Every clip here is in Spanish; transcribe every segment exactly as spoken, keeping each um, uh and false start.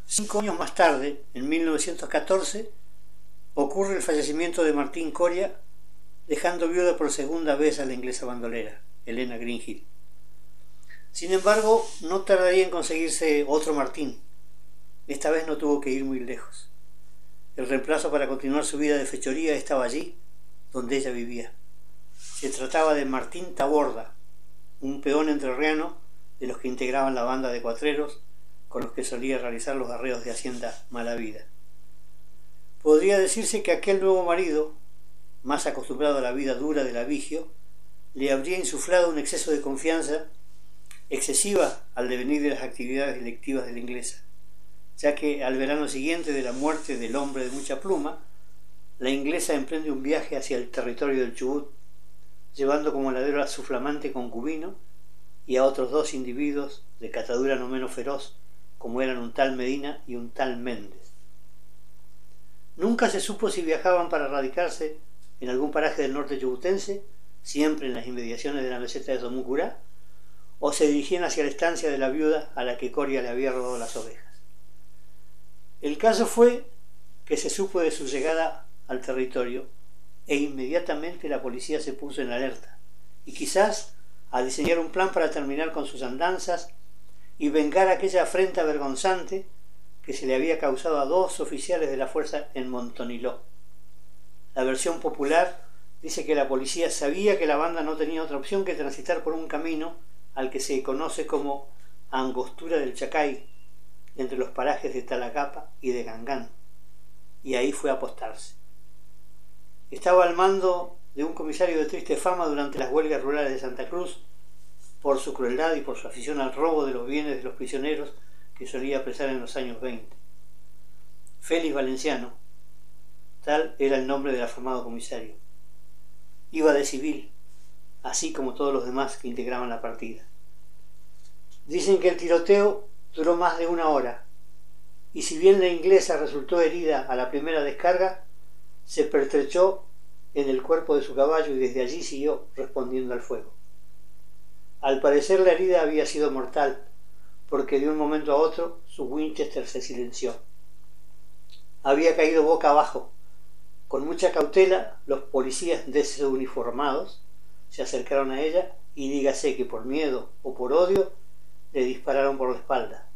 Cinco años más tarde, en mil novecientos catorce, ocurre el fallecimiento de Martín Coria, dejando viuda por segunda vez a la inglesa bandolera, Helena Greenhill. Sin embargo, no tardaría en conseguirse otro Martín. Esta vez no tuvo que ir muy lejos. El reemplazo para continuar su vida de fechoría estaba allí, donde ella vivía. Se trataba de Martín Taborda, un peón entrerriano de los que integraban la banda de cuatreros con los que solía realizar los arreos de Hacienda Malavida. Podría decirse que aquel nuevo marido, más acostumbrado a la vida dura del Abigio, le habría insuflado un exceso de confianza excesiva al devenir de las actividades electivas de la inglesa, ya que al verano siguiente de la muerte del hombre de mucha pluma, la inglesa emprende un viaje hacia el territorio del Chubut, llevando como heredero a su flamante concubino y a otros dos individuos de catadura no menos feroz, como eran un tal Medina y un tal Méndez. Nunca se supo si viajaban para radicarse en algún paraje del norte chubutense, siempre en las inmediaciones de la meseta de Somucurá, o se dirigían hacia la estancia de la viuda a la que Coria le había robado las ovejas. El caso fue que se supo de su llegada al territorio e inmediatamente la policía se puso en alerta y quizás a diseñar un plan para terminar con sus andanzas y vengar aquella afrenta vergonzante que se le había causado a dos oficiales de la fuerza en Montoniló. La versión popular dice que la policía sabía que la banda no tenía otra opción que transitar por un camino al que se conoce como Angostura del Chacay, entre los parajes de Talacapa y de Gangán, y ahí fue a apostarse. Estaba al mando de un comisario de triste fama durante las huelgas rurales de Santa Cruz, por su crueldad y por su afición al robo de los bienes de los prisioneros que solía apresar en los años veinte. Félix Valenciano, tal era el nombre del afamado comisario. Iba de civil, así como todos los demás que integraban la partida. Dicen que el tiroteo duró más de una hora, y si bien la inglesa resultó herida a la primera descarga, se pertrechó en el cuerpo de su caballo y desde allí siguió respondiendo al fuego. Al parecer la herida había sido mortal, porque de un momento a otro su Winchester se silenció. Había caído boca abajo. Con mucha cautela, los policías desuniformados se acercaron a ella y dígase que por miedo o por odio le dispararon por la espalda.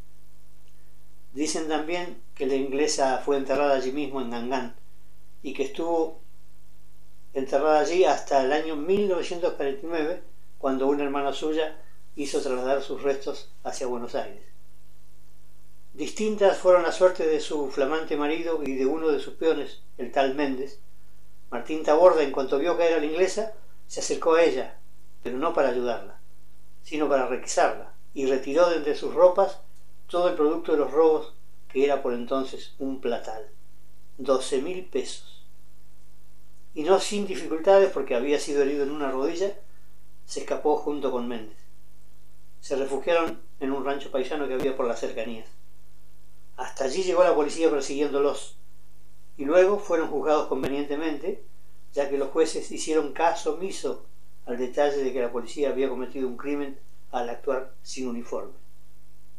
Dicen también que la inglesa fue enterrada allí mismo en Gangán y que estuvo enterrada allí hasta el año mil novecientos cuarenta y nueve, cuando una hermana suya hizo trasladar sus restos hacia Buenos Aires. Distintas fueron las suertes de su flamante marido y de uno de sus peones, el tal Méndez. Martín Taborda, en cuanto vio caer a la inglesa, se acercó a ella, pero no para ayudarla, sino para requisarla, y retiró de entre sus ropas todo el producto de los robos, que era por entonces un platal, doce mil pesos. Y no sin dificultades, porque había sido herido en una rodilla, se escapó junto con Méndez. Se refugiaron en un rancho paisano que había por las cercanías. Hasta allí llegó la policía persiguiéndolos, y luego fueron juzgados convenientemente, ya que los jueces hicieron caso omiso al detalle de que la policía había cometido un crimen al actuar sin uniforme.